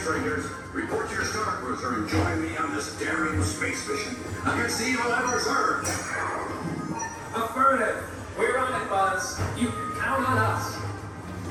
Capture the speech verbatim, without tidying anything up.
Thanks, Rangers. Report to your star cruiser and join me on this daring space mission against the evil Emperor's Earth. Affirmative. We're on it, Buzz. You can count on us.